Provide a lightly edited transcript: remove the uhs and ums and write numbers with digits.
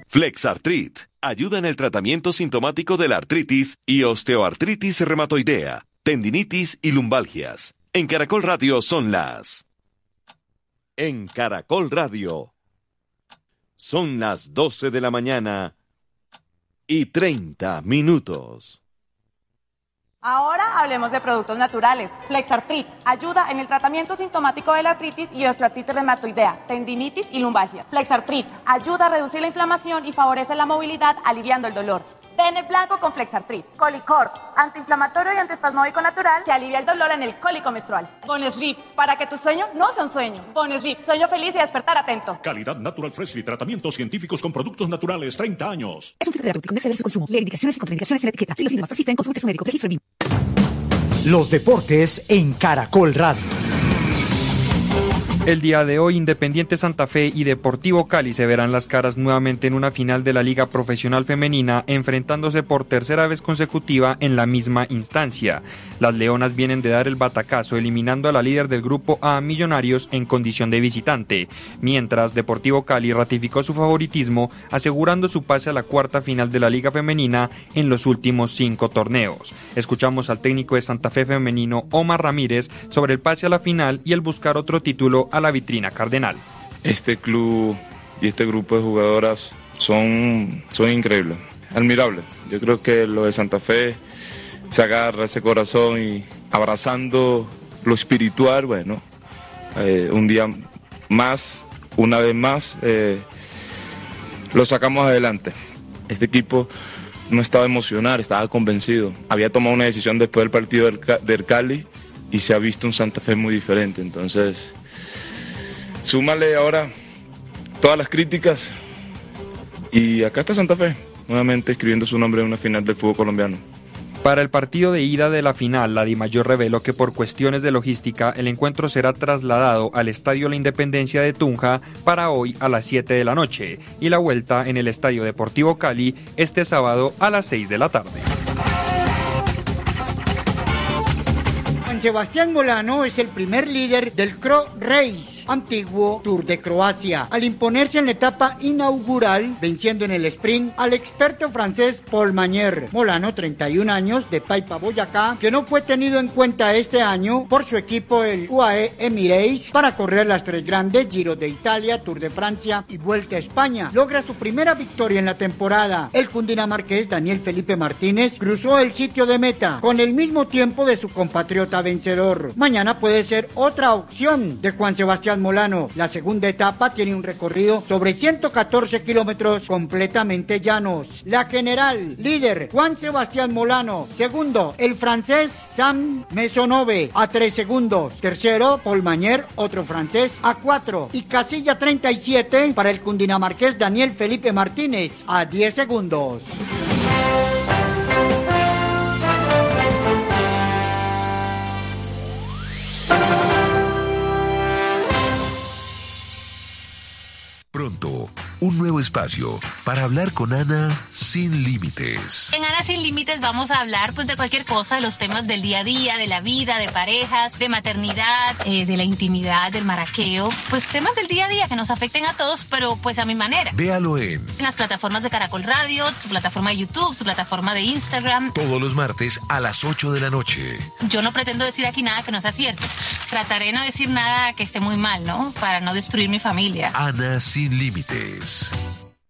Flexartrit ayuda en el tratamiento sintomático de la artritis y osteoartritis reumatoidea, tendinitis y lumbalgias. En Caracol Radio son las... En Caracol Radio son las 12 de la mañana y 30 minutos. Ahora hablemos de productos naturales. Flexartrit ayuda en el tratamiento sintomático de la artritis y osteoartritis reumatoidea, tendinitis y lumbalgia. Flexartrit ayuda a reducir la inflamación y favorece la movilidad, aliviando el dolor. Ten el blanco con Flexartrit. Colicort, antiinflamatorio y antiespasmódico natural que alivia el dolor en el cólico menstrual. Bonesleep, para que tu sueño no sea un sueño. Bonesleep, sueño feliz y despertar atento. Calidad Natural Freshly, tratamientos científicos con productos naturales, 30 años. Es un fitoterapéutico, no exceder su consumo. Leer indicaciones y contraindicaciones en la etiqueta. Si los síntomas persisten, consulte a su médico. Registro BIM. Los deportes en Caracol Radio. El día de hoy, Independiente Santa Fe y Deportivo Cali se verán las caras nuevamente en una final de la Liga Profesional Femenina, enfrentándose por tercera vez consecutiva en la misma instancia. Las Leonas vienen de dar el batacazo, eliminando a la líder del grupo A, Millonarios, en condición de visitante, mientras Deportivo Cali ratificó su favoritismo, asegurando su pase a la cuarta final de la Liga Femenina en los últimos 5 torneos. Escuchamos al técnico de Santa Fe femenino, Omar Ramírez, sobre el pase a la final y el buscar otro título a la vitrina cardenal. Este club y este grupo de jugadoras son increíbles, admirables. Yo creo que lo de Santa Fe se agarra ese corazón y abrazando lo espiritual, bueno, un día más, una vez más, lo sacamos adelante. Este equipo no estaba emocionado, estaba convencido. Había tomado una decisión después del partido del Cali y se ha visto un Santa Fe muy diferente. Entonces, súmale ahora todas las críticas y acá está Santa Fe, nuevamente escribiendo su nombre en una final del fútbol colombiano. Para el partido de ida de la final, la Dimayor reveló que por cuestiones de logística el encuentro será trasladado al Estadio La Independencia de Tunja para hoy a las 7 de la noche y la vuelta en el Estadio Deportivo Cali este sábado a las 6 de la tarde. Juan Sebastián Molano es el primer líder del Cro Race, antiguo Tour de Croacia, al imponerse en la etapa inaugural, venciendo en el sprint al experto francés Paul Magnier. Molano, 31 años, de Paipa, Boyacá, que no fue tenido en cuenta este año por su equipo el UAE Emirates para correr las 3 grandes, Giro de Italia, Tour de Francia y Vuelta a España. Logra su primera victoria en la temporada. El cundinamarqués Daniel Felipe Martínez cruzó el sitio de meta con el mismo tiempo de su compatriota vencedor. Mañana puede ser otra opción de Juan Sebastián Molano. La segunda etapa tiene un recorrido sobre 114 kilómetros completamente llanos. La general, líder Juan Sebastián Molano. Segundo, el francés Sam Maisonneuve a 3 segundos. Tercero, Paul Magnier, otro francés, a 4. Y casilla 37 para el cundinamarqués Daniel Felipe Martínez a 10 segundos. Pronto, un nuevo espacio para hablar con Ana sin límites. En Ana sin límites vamos a hablar pues de cualquier cosa, de los temas del día a día, de la vida, de parejas, de maternidad, de la intimidad, del maraqueo, pues temas del día a día que nos afecten a todos, pero pues a mi manera. Véalo en las plataformas de Caracol Radio, su plataforma de YouTube, su plataforma de Instagram. Todos los martes a las 8 de la noche. Yo no pretendo decir aquí nada que no sea cierto. Trataré de no decir nada que esté muy mal, ¿no? Para no destruir mi familia. Ana sin límites.